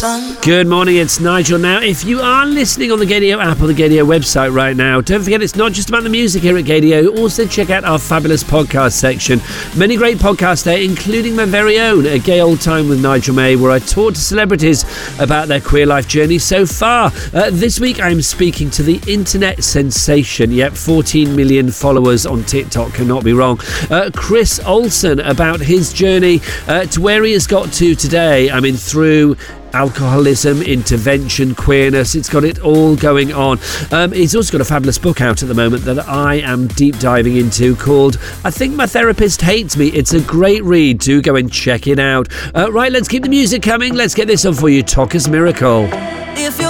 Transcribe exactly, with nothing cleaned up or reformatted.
sun. Good morning, it's Nigel. Now, if you are listening on the Gadio app or the Gadio website right now, don't forget it's not just about the music here at Gadio. Also check out our fabulous podcast section. Many great podcasts there, including my very own, A Gay Old Time with Nigel May, where I talk to celebrities about their queer life journey so far. Uh, this week I'm speaking to the internet sensation, yep, fourteen million followers on TikTok, cannot be wrong, uh, Chris Olsen, about his journey uh, to where he has got to today. I mean, through alcoholism, intervention, queerness, it's got it all going on. Um, he's also got a fabulous book out at the moment that I am deep diving into called I Think My Therapist Hates Me. It's a great read. Do go and check it out. Uh, right, let's keep the music coming. Let's get this on for you. Talker's Miracle. If you're